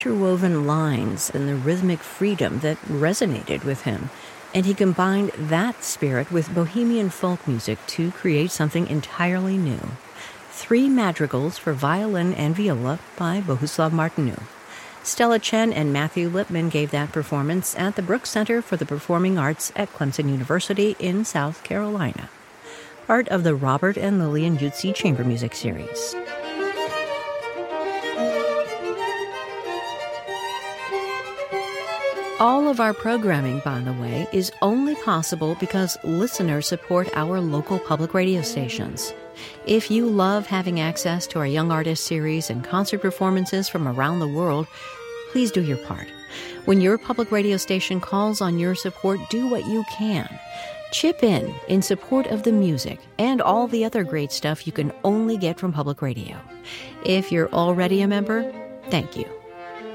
interwoven lines and the rhythmic freedom that resonated with him, and he combined that spirit with bohemian folk music to create something entirely new. 3 madrigals for violin and viola by Bohuslav Martinu. Stella Chen and Matthew Lipman gave that performance at the Brooks Center for the Performing Arts at Clemson University in South Carolina. Part of the Robert and Lillian Yutzi Chamber Music Series. All of our programming, by the way, is only possible because listeners support our local public radio stations. If you love having access to our Young Artist series and concert performances from around the world, please do your part. When your public radio station calls on your support, do what you can. Chip in support of the music and all the other great stuff you can only get from public radio. If you're already a member, thank you.